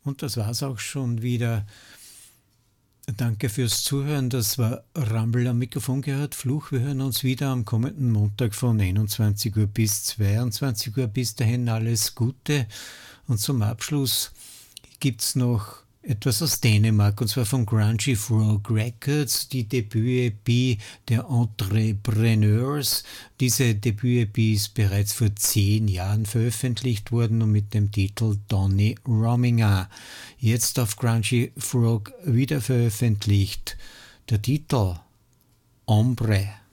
Und das war's auch schon wieder. Danke fürs Zuhören. Das war Rumble am Mikrofon gehört. Fluch, wir hören uns wieder am kommenden Montag von 21 Uhr bis 22 Uhr. Bis dahin alles Gute. Und zum Abschluss gibt's noch etwas aus Dänemark, und zwar von Grungy Frog Records, die Debüt-EP der Entrepreneurs. Diese Debüt-EP ist bereits vor 10 Jahren veröffentlicht worden und mit dem Titel Donny Rominger. Jetzt auf Grungy Frog wieder veröffentlicht. Der Titel Ombre.